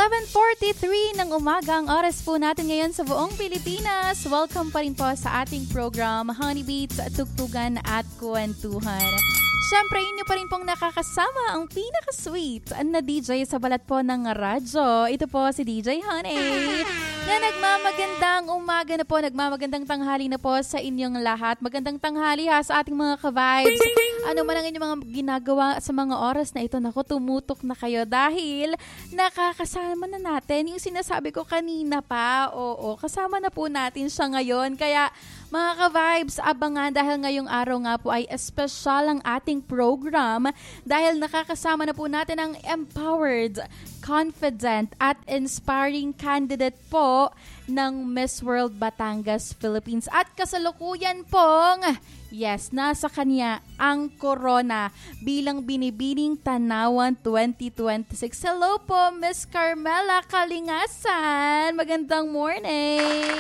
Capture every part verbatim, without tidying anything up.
seven forty-three ng umaga ang oras po natin ngayon sa buong Pilipinas. Welcome pa rin po sa ating program, Honey Beats, Tugtugan at Kwentuhan. Siyempre, inyo pa rin pong nakakasama ang pinaka-sweet na D J sa balat po ng radyo. Ito po si D J Honey na nagmamagandang umaga na po, nagmamagandang tanghali na po sa inyong lahat. Magandang tanghali ha sa ating mga ka-vibes. Ano man ang inyong mga ginagawa sa mga oras na ito, naku, tumutok na kayo dahil nakakasama na natin yung sinasabi ko kanina pa. Oo, kasama na po natin siya ngayon. Kaya mga ka-vibes, abangan dahil ngayong araw nga po ay espesyal ang ating program dahil nakakasama na po natin ang empowered, confident at inspiring candidate po ng Miss World Batangas Philippines. At kasalukuyan pong, yes, nasa kanya ang corona bilang binibining Tanawan twenty twenty-six. Hello po, Miss Carmela Kalingasan. Magandang morning.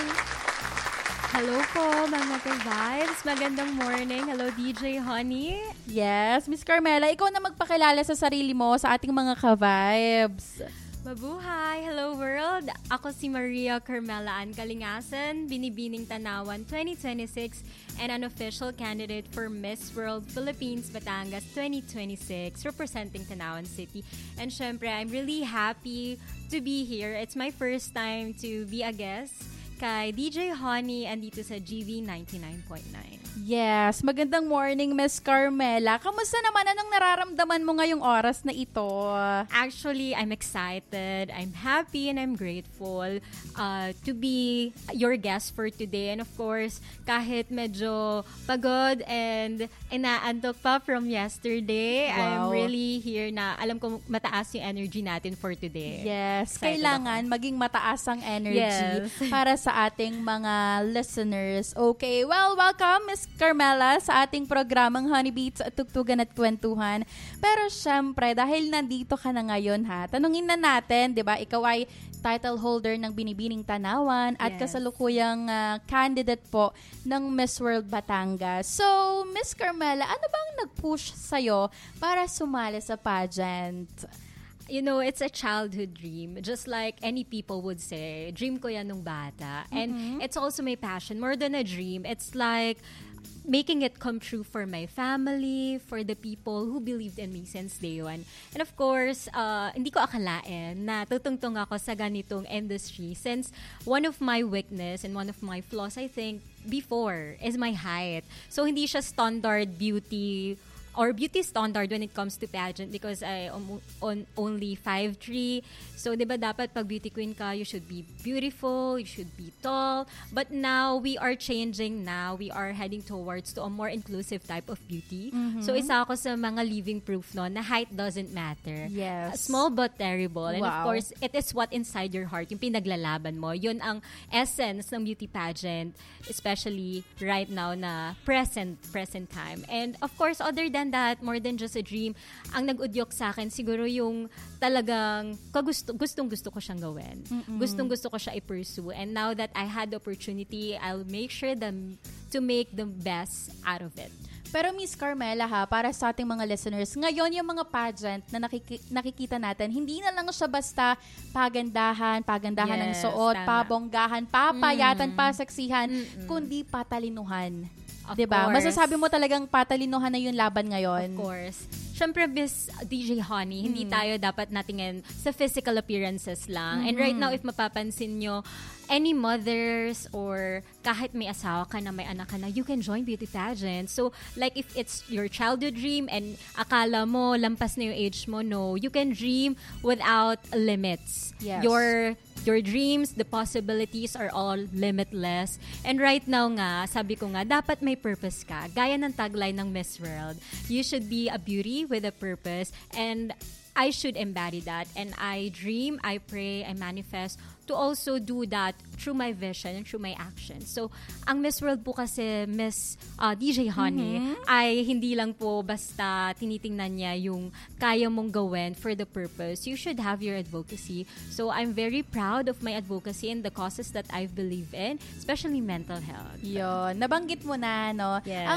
Hello po, mga ka-vibes. Magandang morning. Hello, D J Honey. Yes, Miss Carmela, ikaw na magpakilala sa sarili mo sa ating mga ka-vibes. Mabuhay! Hello, world! Ako si Maria Carmela Ann Kalingasan, Binibining Tanawan twenty twenty-six and an official candidate for Miss World Philippines Batangas twenty twenty-six, representing Tanawan City. And syempre, I'm really happy to be here. It's my first time to be a guest kay D J Honey andito sa G V ninety-nine point nine. Yes, magandang morning, Miss Carmela. Kamusta naman? Anong nararamdaman mo ngayong oras na ito? Actually, I'm excited, I'm happy, and I'm grateful uh, to be your guest for today. And of course, kahit medyo pagod and inaantok pa from yesterday, wow. I'm really here na alam ko mataas yung energy natin for today. Yes, excited kailangan ako. Maging mataas ang energy yes. para sa ating mga listeners. Okay, well, welcome, Miss Carmela, sa ating programang Honey Beats, Tugtugan at Kwentuhan. Pero syempre, dahil nandito ka na ngayon ha, tanungin na natin, di ba, ikaw ay title holder ng Binibining Tanawan at yes. kasalukuyang uh, candidate po ng Miss World Batangas. So, Miss Carmela, ano bang nag-push sa'yo para sumali sa pageant? You know, it's a childhood dream. Just like any people would say, dream ko yan nung bata. And mm-hmm. it's also my passion. More than a dream, it's like making it come true for my family, for the people who believed in me since day one. And of course, uh, hindi ko akalain na tutungtong ako sa ganitong industry since one of my weakness and one of my flaws, I think, before is my height. So, hindi siya standard beauty or beauty standard when it comes to pageant because I am on only five three. So, di ba dapat pag beauty queen ka, you should be beautiful, you should be tall. But now, we are changing now. We are heading towards to a more inclusive type of beauty. Mm-hmm. So, isa ako sa mga living proof no, na height doesn't matter. Yes. Uh, small but terrible. And wow. of course, it is what inside your heart, yung pinaglalaban mo. Yun ang essence ng beauty pageant, especially right now na present, present time. And of course, other than that, more than just a dream, ang nag-udyok sa akin siguro yung talagang kagusto, gustong gusto ko siyang gawin. Mm-mm. Gustong gusto ko siya i-pursue. And now that I had the opportunity, I'll make sure them to make the best out of it. Pero Miss Carmela ha, para sa ating mga listeners, ngayon yung mga pageant na nakiki- nakikita natin, hindi na lang siya basta pagandahan, pagandahan yes, ng suot, tama. Pabonggahan, papayatan, mm. paseksihan, Mm-mm. kundi patalinuhan. Of diba? course. Masasabi mo talagang patalinuhan na yung laban ngayon. Of course. Siyempre, Miss D J Honey, hindi mm. tayo dapat natingin sa physical appearances lang. Mm-hmm. And right now, if mapapansin nyo, any mothers or kahit may asawa ka na, may anak ka na, you can join beauty pageant. So, like if it's your childhood dream and akala mo, lampas na yung age mo, no, you can dream without limits. Yes. Your Your dreams, the possibilities are all limitless. And right now nga, sabi ko nga, dapat may purpose ka. Gaya ng tagline ng Miss World. You should be a beauty with a purpose. And I should embody that. And I dream, I pray, I manifest to also do that through my vision and through my actions. So, ang Miss World po kasi, Miss uh, D J Honey, mm-hmm. ay hindi lang po basta tinitingnan niya yung kaya mong gawin for the purpose. You should have your advocacy. So, I'm very proud of my advocacy and the causes that I believe in, especially mental health. Yun. Nabanggit mo na, no? Yes. Ang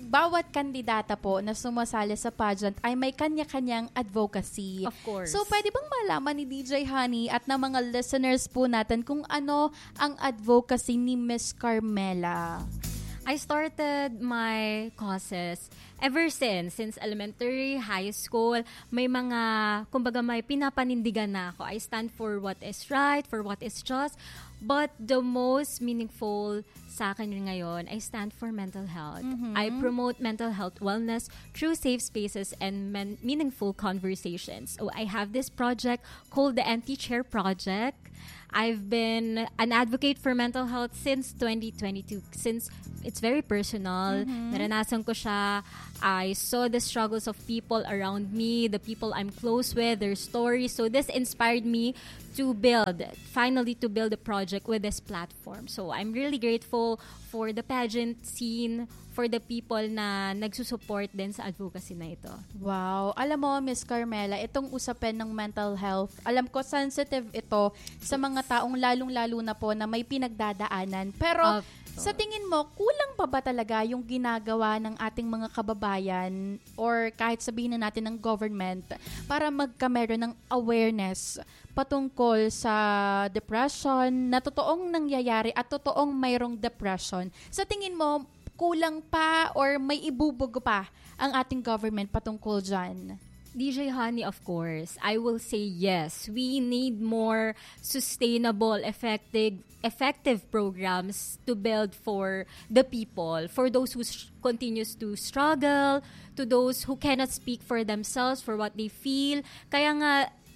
bawat kandidata po na sumasali sa pageant ay may kanya-kanyang advocacy. Of course. So, pwede bang malaman ni D J Honey at ng mga listeners po natin kung ano ang advocacy ni Miss Carmela? I started my causes ever since, since elementary, high school, may mga, kumbaga may pinapanindigan na ako. I stand for what is right, for what is just, but the most meaningful sa akin ngayon, I stand for mental health. Mm-hmm. I promote mental health wellness through safe spaces and men- meaningful conversations. So I have this project called the Empty Chair Project. I've been an advocate for mental health since twenty twenty-two, since it's very personal. Mm-hmm. Naranasan ko siya. I saw the struggles of people around me, the people I'm close with, their stories. So this inspired me to build, finally to build a project with this platform. So I'm really grateful for the pageant scene, for the people na nagsusupport din sa advocacy na ito. Wow. Alam mo, Miss Carmela, itong usapin ng mental health, alam ko sensitive ito sa mga taong lalong-lalo na po na may pinagdadaanan. Pero uh, sa tingin mo, kulang pa ba talaga yung ginagawa ng ating mga kababayan or kahit sabihin na natin ng government para magkameron ng awareness patungkol sa depression na totoong nangyayari at totoong mayroong depression? Sa tingin mo, kulang pa or may ibubog pa ang ating government patungkol dyan? D J Honey, of course, I will say yes. We need more sustainable, effective, effective programs to build for the people, for those who sh- continues to struggle, to those who cannot speak for themselves, for what they feel. Kaya nga,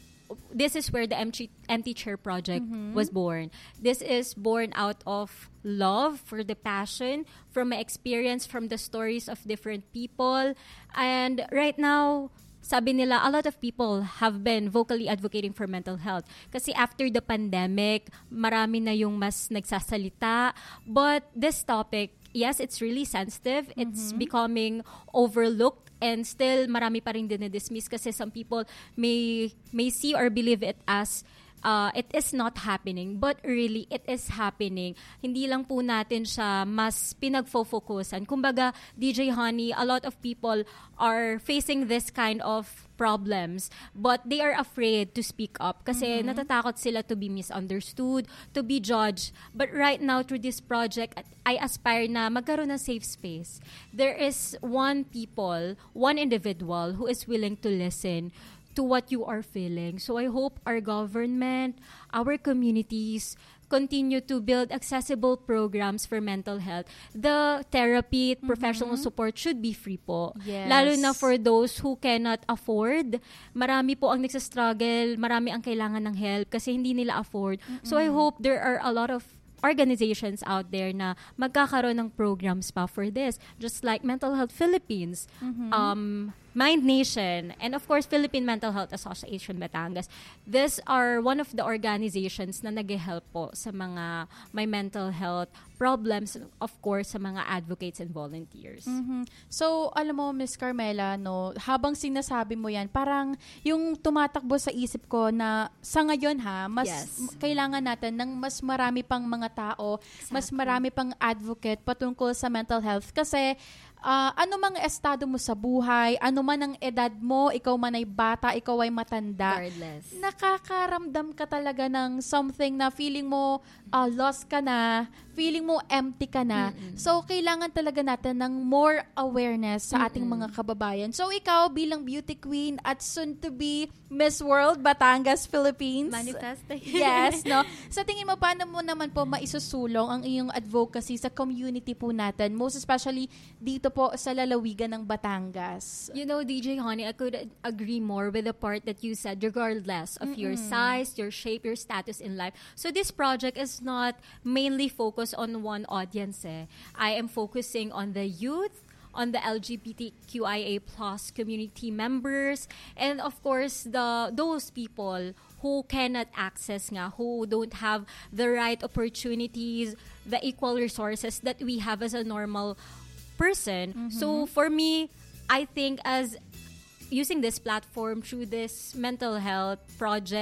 this is where the Empty, Empty Chair Project mm-hmm. was born. This is born out of love for the passion, from my experience, from the stories of different people. And right now, sabi nila, a lot of people have been vocally advocating for mental health. Kasi after the pandemic, marami na yung mas nagsasalita. But this topic, yes, it's really sensitive. Mm-hmm. It's becoming overlooked. And still, marami pa rin dinidismiss kasi some people may may see or believe it as uh, it is not happening. But really, it is happening. Hindi lang po natin siya mas pinagfo-focusan. Kumbaga, D J Honey, a lot of people are facing this kind of problems, but they are afraid to speak up kasi mm-hmm. natatakot sila to be misunderstood, to be judged. But right now, through this project, I aspire na magkaroon ng safe space. There is one people, one individual who is willing to listen to what you are feeling. So I hope our government, our communities, continue to build accessible programs for mental health. The therapy, mm-hmm. professional support should be free po. Yes. Lalo na for those who cannot afford. Marami po ang nagsastruggle, marami ang kailangan ng help kasi hindi nila afford. Mm-hmm. So I hope there are a lot of organizations out there na magkakaroon ng programs pa for this. Just like Mental Health Philippines, mm-hmm. um, Mind Nation, and of course, Philippine Mental Health Association Batangas. These are one of the organizations na nag-help po sa mga may mental health problems, of course, sa mga advocates and volunteers. Mm-hmm. So, alam mo, Miss Carmela, no, habang sinasabi mo yan, parang yung tumatakbo sa isip ko na sa ngayon ha, mas yes. m- kailangan natin ng mas marami pang mga tao, exactly. mas marami pang advocate patungkol sa mental health kasi Uh, ano mang estado mo sa buhay, ano man ang edad mo, ikaw man ay bata, ikaw ay matanda, regardless, nakakaramdam ka talaga ng something na feeling mo uh, lost ka na, feeling mo empty ka na. Mm-mm. So, kailangan talaga natin ng more awareness sa ating Mm-mm. mga kababayan. So, ikaw bilang beauty queen at soon to be Miss World Batangas, Philippines. Manifesting. Yes, no? Sa tingin mo, paano mo naman po maisusulong ang iyong advocacy sa community po natin, most especially dito po sa lalawigan ng Batangas? You know, D J Honey, I could agree more with the part that you said, regardless of Mm-mm. your size, your shape, your status in life. So this project is not mainly focused on one audience. Eh. I am focusing on the youth, on the L G B T Q I A plus community members, and of course, the those people who cannot access nga, who don't have the right opportunities, the equal resources that we have as a normal person. Mm-hmm. So for me, I think as using this platform through this mental health project,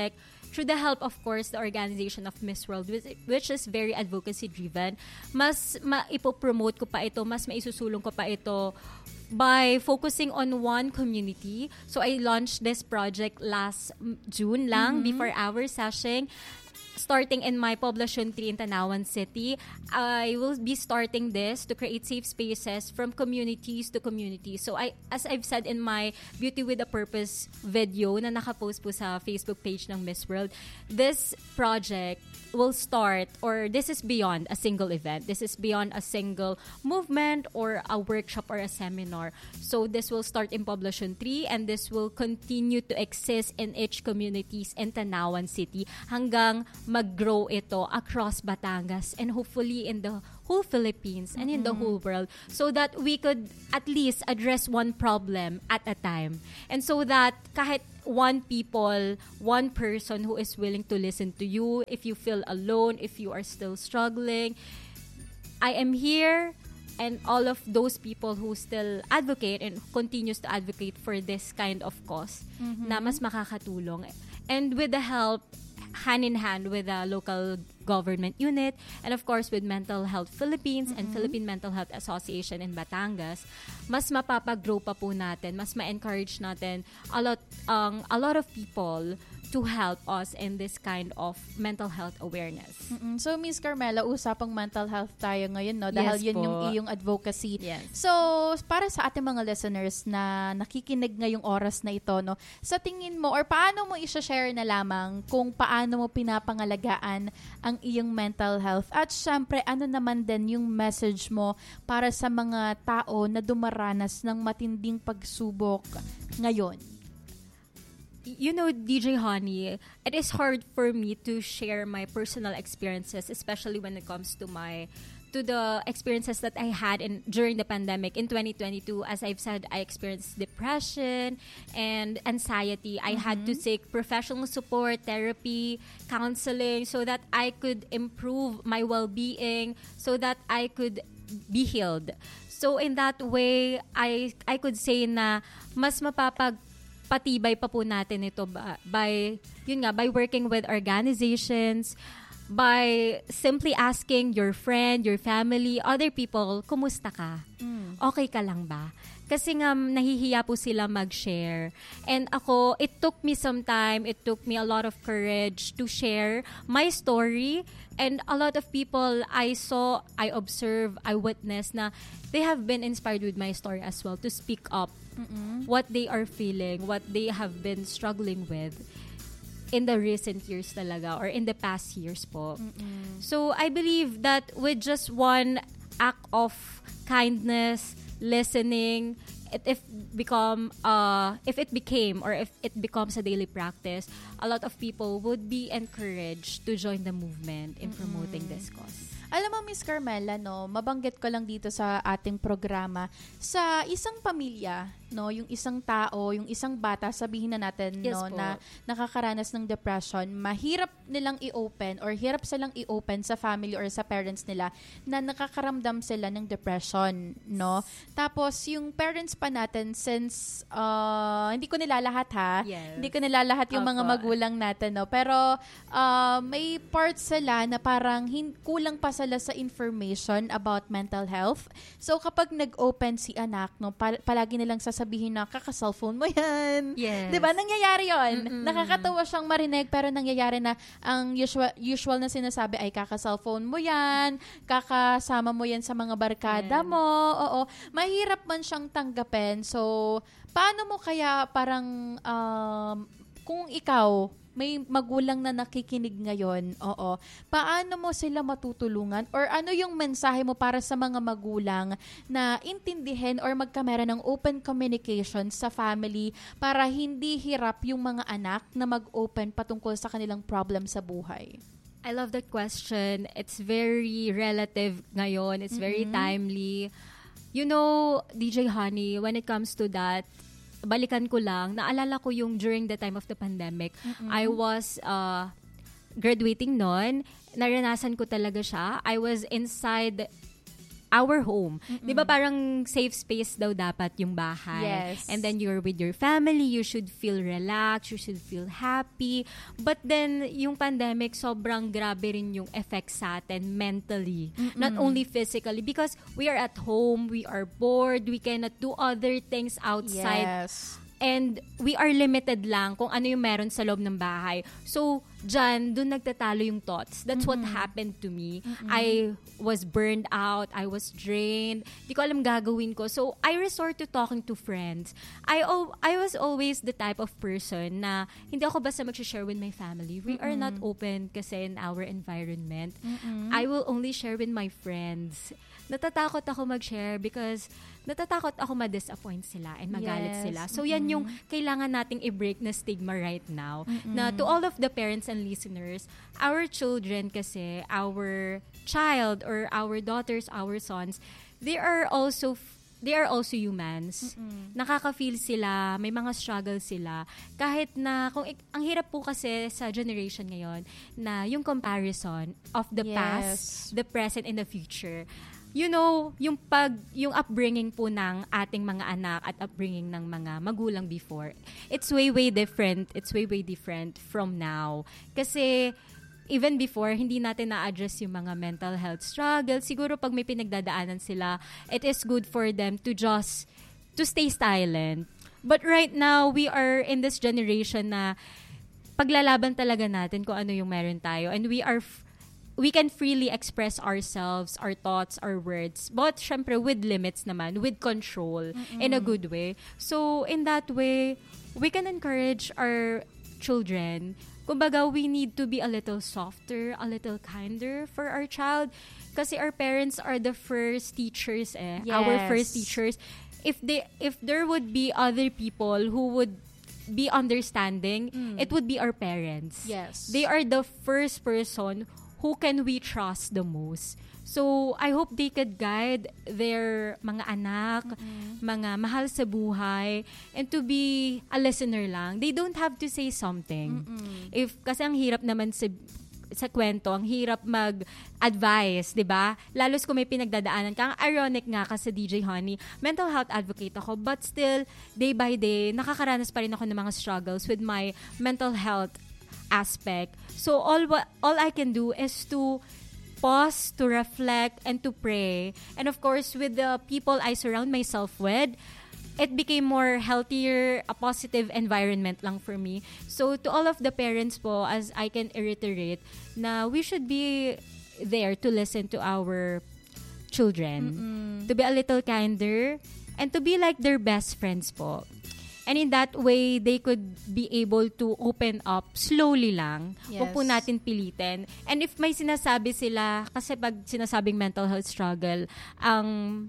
through the help, of course, the organization of Miss World, which, which is very advocacy-driven, mas maipopromote ko pa ito, mas maisusulong ko pa ito by focusing on one community. So I launched this project last June lang, mm-hmm. before our session. Starting in my Poblacion three in Tanawan City, I will be starting this to create safe spaces from communities to communities. So I, as I've said in my Beauty with a Purpose video na nakapost po sa Facebook page ng Miss World, this project will start, or this is beyond a single event. This is beyond a single movement or a workshop or a seminar. So this will start in Poblacion three and this will continue to exist in each communities in Tanawan City hanggang mag-grow ito across Batangas and hopefully in the whole Philippines and in the whole world, so that we could at least address one problem at a time. And so that kahit one people, one person who is willing to listen to you, if you feel alone, if you are still struggling, I am here. And all of those people who still advocate and continues to advocate for this kind of cause, mm-hmm. na mas makakatulong. And with the help, hand in hand with the local government unit and of course with Mental Health Philippines mm-hmm. and Philippine Mental Health Association in Batangas, mas mapapag-grow pa po natin, mas ma-encourage natin a lot, um, a lot of people to help us in this kind of mental health awareness. Mm-mm. So, Miss Carmela, usapang mental health tayo ngayon, no? Dahil yes, yun po. yung iyong advocacy. Yes. So, para sa ating mga listeners na nakikinig ngayong oras na ito, no? Sa tingin mo, or paano mo i-share na lamang kung paano mo pinapangalagaan ang iyong mental health? At syempre, ano naman din yung message mo para sa mga tao na dumaranas ng matinding pagsubok ngayon? You know, D J Honey, it is hard for me to share my personal experiences, especially when it comes to my to the experiences that I had in during the pandemic in twenty twenty-two. As I've said, I experienced depression and anxiety. I mm-hmm. had to seek professional support, therapy, counseling, so that I could improve my well-being, so that I could be healed. So in that way, I I could say na mas mapapag patibay pa po natin ito by, by yun nga by working with organizations, by simply asking your friend, your family, other people, kumusta ka? Mm. Okay ka lang ba? Kasi nga nahihiya po sila mag-share. And ako, it took me some time, it took me a lot of courage to share my story. And a lot of people I saw, I observed, I witnessed na they have been inspired with my story as well to speak up Mm-mm. what they are feeling, what they have been struggling with in the recent years talaga or in the past years po. Mm-mm. So I believe that with just one act of kindness, listening, it if become uh if it became or if it becomes a daily practice, a lot of people would be encouraged to join the movement in promoting mm-hmm. this cause. Alam mo, Miss Carmela, no, mabanggit ko lang dito sa ating programa, sa isang pamilya, no, yung isang tao, yung isang bata, sabihin na natin, yes, no, po. na nakakaranas ng depression, mahirap nilang i-open or hirap silang i-open sa family or sa parents nila na nakakaramdam sila ng depression, no? Tapos, yung parents pa natin, since, uh, hindi ko nila lahat, ha? Yes. Hindi ko nila lahat yung Opo. mga magulang natin, no? Pero, uh, may parts sila na parang hin- kulang pa sila sa information about mental health. So, kapag nag-open si anak, no, pal- palagi nilang sasabihin na, kaka-cellphone mo yan. Yes. Diba? Nangyayari yon. Mm-mm. Nakakatawa siyang marinig, pero nangyayari na ang usual, usual na sinasabi ay kaka-cellphone mo yan, kakasama mo yan sa mga barkada yeah. mo. Oo. Mahirap man siyang tanggapin. So, paano mo kaya parang, um, kung ikaw, may magulang na nakikinig ngayon, oo, paano mo sila matutulungan or ano yung mensahe mo para sa mga magulang na intindihin or magkamera ng open communication sa family para hindi hirap yung mga anak na mag-open patungkol sa kanilang problem sa buhay? I love that question. It's very relative ngayon. It's very mm-hmm. timely. You know, D J Honey, when it comes to that, balikan ko lang, naalala ko yung during the time of the pandemic, mm-hmm. I was uh, graduating noon, naranasan ko talaga siya. I was inside our home. Mm-mm. Di ba parang safe space daw dapat yung bahay? Yes. And then you're with your family, you should feel relaxed, you should feel happy. But then, yung pandemic, sobrang grabe rin yung effect sa atin mentally. Mm-mm. Not only physically. Because we are at home, we are bored, we cannot do other things outside. Yes. And we are limited lang kung ano yung meron sa loob ng bahay. So, dyan, dun nagtatalo yung thoughts. That's mm-hmm. what happened to me. Mm-hmm. I was burned out. I was drained. Di ko alam gagawin ko. So, I resort to talking to friends. I al- I was always the type of person na hindi ako basta mag-share with my family. We mm-hmm. are not open kasi in our environment. Mm-hmm. I will only share with my friends. Natatakot ako mag-share because natatakot ako ma-disappoint sila and magalit yes. sila. So, mm-hmm. yan yung kailangan nating i-break na stigma right now. Mm-hmm. Na to all of the parents and listeners, our children kasi, our child or our daughters, our sons, they are also they are also humans. Mm-hmm. Nakaka-feel sila, may mga struggles sila. Kahit na, kung ang hirap po kasi sa generation ngayon, na yung comparison of the yes. past, the present, and the future. You know, yung pag yung upbringing po ng ating mga anak at upbringing ng mga magulang before, it's way way different. It's way way different from now. Kasi even before, hindi natin na-address yung mga mental health struggles. Siguro pag may pinagdadaanan sila, it is good for them to just to stay silent. But right now, we are in this generation na paglalaban talaga natin kung ano yung meron tayo, and we are f- we can freely express ourselves, our thoughts, our words. But, syempre, with limits naman, with control, mm-mm. in a good way. So, in that way, we can encourage our children. Kumbaga, we need to be a little softer, a little kinder for our child. Kasi our parents are the first teachers eh. Yes. Our first teachers. If they, if there would be other people who would be understanding, mm. it would be our parents. Yes. They are the first person who can we trust the most. So, I hope they could guide their mga anak, mm-hmm. mga mahal sa buhay, and to be a listener lang. They don't have to say something. Mm-hmm. If, kasi ang hirap naman sa, sa kwento, ang hirap mag-advise, di ba? Lalos kung may pinagdadaanan ka. Ang ironic nga kasi D J Honey, mental health advocate ako, but still, day by day, nakakaranas pa rin ako ng mga struggles with my mental health aspect. So all what all I can do is to pause, to reflect, and to pray. And of course, with the people I surround myself with, it became more healthier, a positive environment lang for me. So to all of the parents po, as I can reiterate, na we should be there to listen to our children, mm-mm. to be a little kinder, and to be like their best friends po. And in that way, they could be able to open up slowly lang. Yes. Huwag po natin pilitin. And if may sinasabi sila, kasi pag sinasabing mental health struggle, ang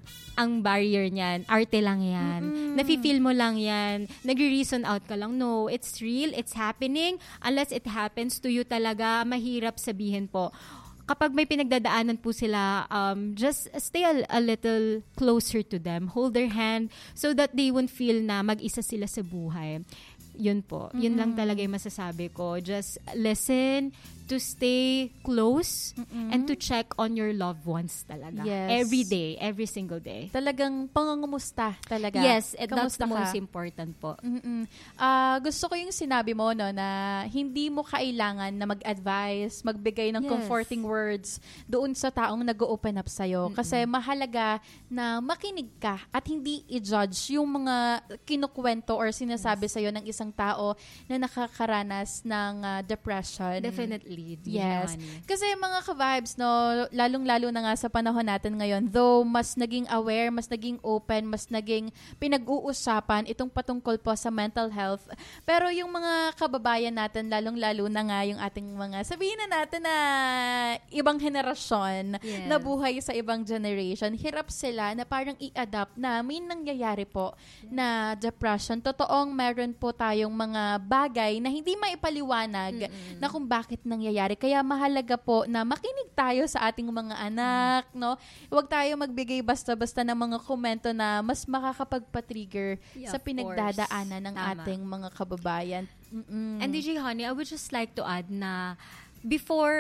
ang barrier niyan, arte lang yan. Mm-hmm. Nafe-feel mo lang yan. Nagre-reason out ka lang. No, it's real, it's happening. Unless it happens to you talaga, mahirap sabihin po. Kapag may pinagdadaanan po sila, um, just stay a, a little closer to them. Hold their hand so that they won't feel na mag-isa sila sa buhay. Yun po. Mm-hmm. Yun lang talaga yung masasabi ko. Just listen, to stay close, mm-mm. and to check on your loved ones talaga. Yes. Every day, every single day. Talagang pangungumusta talaga. Yes, and that's Kamusta the ka? most important po. Uh, gusto ko yung sinabi mo, no, na hindi mo kailangan na mag-advise, magbigay ng yes. comforting words doon sa taong nag-open up sa'yo. Mm-mm. Kasi mahalaga na makinig ka at hindi i-judge yung mga kinukwento or sinasabi yes. sa'yo ng isang tao na nakakaranas ng uh, depression. Definitely. Yes. Kasi mga ka-vibes, no, lalong-lalo na nga sa panahon natin ngayon, though mas naging aware, mas naging open, mas naging pinag-uusapan itong patungkol po sa mental health. Pero yung mga kababayan natin, lalong-lalo na nga yung ating mga, sabihin na natin na ibang henerasyon yes. na buhay sa ibang generation, hirap sila na parang i-adapt na may nangyayari po yeah. na depression. Totoong meron po tayong mga bagay na hindi maipaliwanag mm-mm. na kung bakit nangyayari. Kaya mahalaga po na makinig tayo sa ating mga anak, no? Huwag tayo magbigay basta-basta ng mga komento na mas makakapagpa-trigger yeah, sa pinagdadaanan ng Tama. ating mga kababayan. Mm-mm. And D J Honey, I would just like to add na before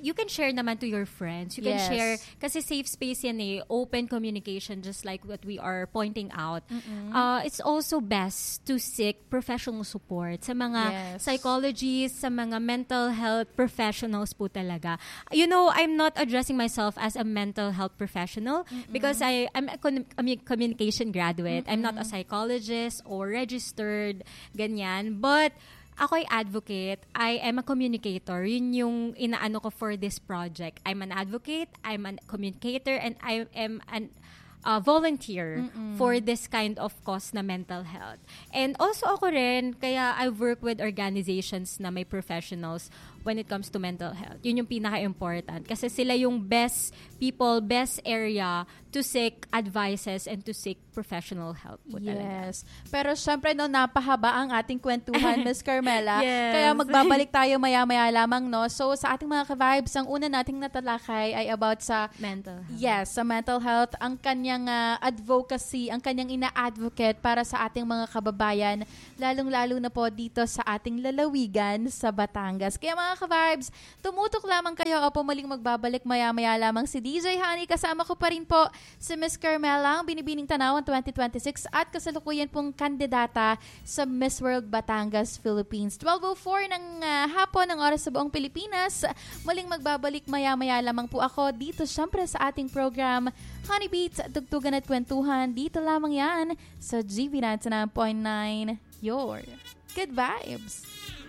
you can share naman to your friends. You can Yes. share, kasi safe space yan eh, open communication, just like what we are pointing out. Uh, it's also best to seek professional support sa mga Yes. psychologists, sa mga mental health professionals po talaga. You know, I'm not addressing myself as a mental health professional because I, I'm a con- commu- communication graduate. I'm not a psychologist or registered, ganyan. But ako ay advocate, I am a communicator. Yun yung inaano ko for this project. I'm an advocate, I'm a communicator, and I am an uh, volunteer Mm-mm. for this kind of cause na mental health. And also ako rin, kaya I work with organizations na may professionals when it comes to mental health. Yun yung pinaka-important. Kasi sila yung best people, best area to seek advices and to seek professional help po talaga. Yes. Pero syempre, no, napahaba ang ating kwentuhan, Miss Carmela. Yes. Kaya magbabalik tayo maya-maya lamang, no? So, sa ating mga ka-vibes, ang una nating natalakay ay about sa Mental health. Yes, sa mental health, ang kanyang uh, advocacy, ang kanyang ina-advocate para sa ating mga kababayan, lalong-lalo na po dito sa ating lalawigan sa Batangas. Kaya mga ka-vibes, tumutok lamang kayo o pumaling magbabalik maya-maya lamang si D J Honey. Kasama ko pa rin po si Miss Carmela, ang Binibining Tanawan twenty twenty-six at kasalukuyan pong kandidata sa Miss World Batangas, Philippines. twelve oh four ng uh, hapon ng oras sa buong Pilipinas. Muling magbabalik maya-maya lamang po ako dito syempre sa ating program Honey Beats, Tugtugan at Kwentuhan. Dito lamang yan sa G B ninety-nine point nine, your good vibes.